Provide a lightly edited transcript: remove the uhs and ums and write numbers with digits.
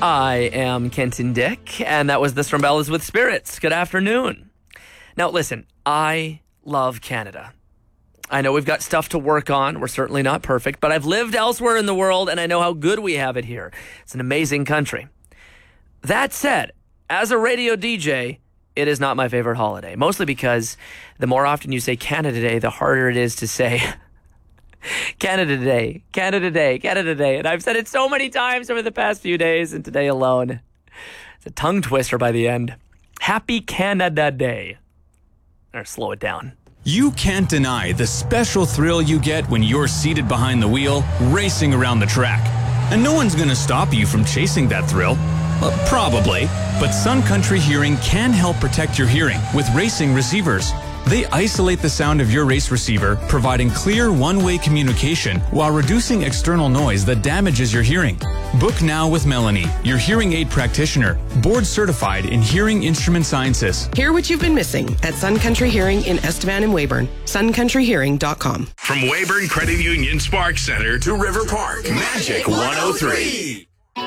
I am Kenton Dick, and that was This from Bellas with Spirits. Good afternoon. Now, listen, I love Canada. I know we've got stuff to work on. We're certainly not perfect, but I've lived elsewhere in the world, and I know how good we have it here. It's an amazing country. That said, as a radio DJ, it is not my favorite holiday, mostly because the more often you say Canada Day, the harder it is to say Canada Day, Canada Day, Canada Day. And I've said it so many times over the past few days, and today alone, it's a tongue twister by the end. Happy Canada Day. Or slow it down. You can't deny the special thrill you get when you're seated behind the wheel, racing around the track. And no one's going to stop you from chasing that thrill. Probably. But Sun Country Hearing can help protect your hearing with racing receivers. They isolate the sound of your race receiver, providing clear one-way communication while reducing external noise that damages your hearing. Book now with Melanie, your hearing aid practitioner, board certified in hearing instrument sciences. Hear what you've been missing at Sun Country Hearing in Estevan and Weyburn. suncountryhearing.com. From Weyburn Credit Union Spark Center to River Park, Magic 103.